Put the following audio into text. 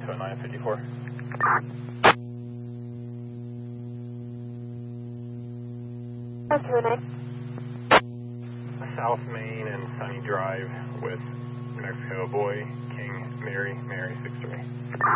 2954. South Main and Sunny Drive with New Mexico Boy, King, Mary, Mary 63.